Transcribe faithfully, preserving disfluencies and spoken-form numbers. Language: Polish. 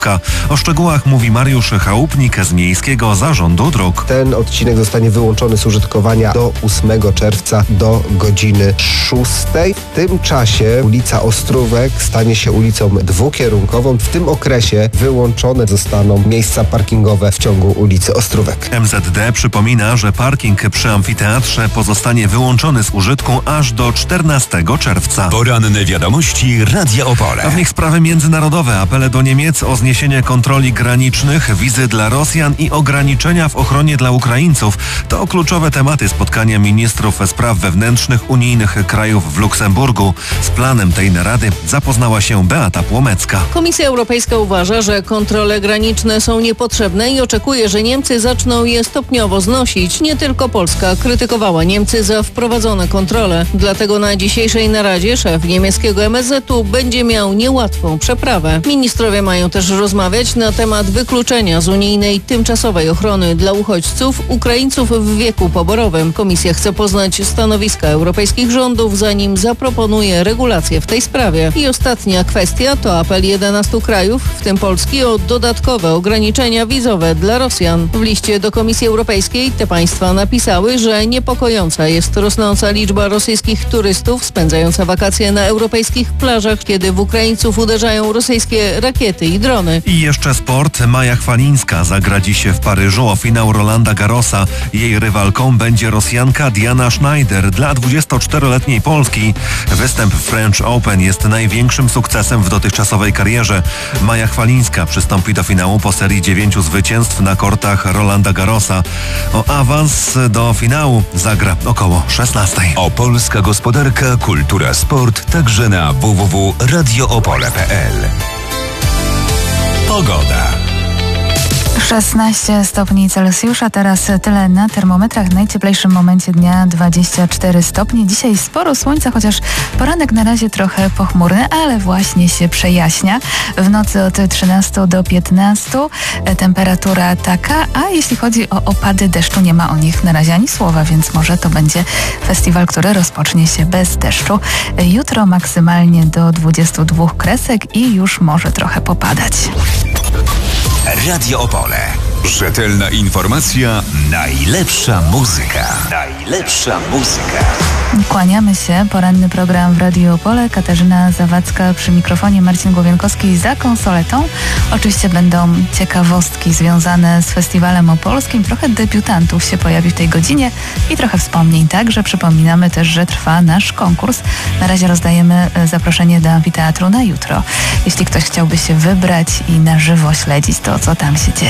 O szczegółach mówi Mariusz Chałupnik z Miejskiego Zarządu Dróg. Ten odcinek zostanie wyłączony z użytkowania do ósmego czerwca do godziny szóstej. W tym czasie ulica Ostrówek stanie się ulicą dwukierunkową. W tym okresie wyłączone zostaną miejsca parkingowe w ciągu ulicy Ostrówek. M Z D przypomina, że parking przy amfiteatrze pozostanie wyłączony z użytku aż do czternastego czerwca. Poranne wiadomości Radia Opole. A w nich sprawy międzynarodowe, apele do Niemiec o zniesienie kontroli granicznych, wizy dla Rosjan i ograniczenia w ochronie dla Ukraińców. To kluczowe tematy spotkania ministrów spraw wewnętrznych unijnych krajów w Luksemburgu. Z planem tej narady zapoznała się Beata Płomecka. Komisja Europejska uważa, że kontrole graniczne są niepotrzebne i oczekuje, że Niemcy zaczną je stopniowo znosić. Nie tylko Polska krytykowała Niemcy za wprowadzone kontrole. Dlatego na dzisiejszej naradzie szef niemieckiego M S Z-u będzie miał niełatwą przeprawę. Ministrowie mają też rozmawiać na temat wykluczenia z unijnej tymczasowej ochrony dla uchodźców Ukraińców w wieku poborowym. Komisja chce poznać stanowiska europejskich rządów, zanim zaproponuje regulacje w tej sprawie. I ostatnia kwestia to apel jedenastu krajów, w tym Polski, o dodatkowe ograniczenia wizowe dla Rosjan. W liście do Komisji Europejskiej te państwa napisały, że niepokojąca jest rosnąca liczba rosyjskich turystów spędzająca wakacje na europejskich plażach, kiedy w Ukraińców uderzają rosyjskie rakiety i drony. I jeszcze sport. Maja Chwalińska zagra dziś w Paryżu o finał Rolanda Garrosa. Jej rywalką będzie Rosjanka Diana Schneider. Dla dwudziestoczteroletniej Polski występ w French Open jest największym sukcesem w dotychczasowej karierze. Maja Chwalińska przystąpi do finału po serii dziewięciu zwycięstw na kortach Rolanda Garrosa. O awans do finału zagra około szesnastej. Opolska gospodarka, kultura, sport także na w w w kropka radio opole kropka p l. Pogoda. szesnaście stopni Celsjusza, teraz tyle na termometrach. W najcieplejszym momencie dnia dwadzieścia cztery stopnie. Dzisiaj sporo słońca, chociaż poranek na razie trochę pochmurny, ale właśnie się przejaśnia. W nocy od trzynastej do piętnastej temperatura taka, a jeśli chodzi o opady deszczu, nie ma o nich na razie ani słowa, więc może to będzie festiwal, który rozpocznie się bez deszczu. Jutro maksymalnie do dwudziestu dwóch kresek i już może trochę popadać. Radio Opole. Rzetelna informacja, najlepsza muzyka. Najlepsza muzyka. Kłaniamy się. Poranny program w Radiu Opole. Katarzyna Zawadzka przy mikrofonie, Marcin Głowienkowski za konsoletą. Oczywiście będą ciekawostki związane z festiwalem opolskim. Trochę debiutantów się pojawi w tej godzinie i trochę wspomnień. Także przypominamy też, że trwa nasz konkurs. Na razie rozdajemy zaproszenie do amfiteatru na jutro. Jeśli ktoś chciałby się wybrać i na żywo śledzić to, co tam się dzieje.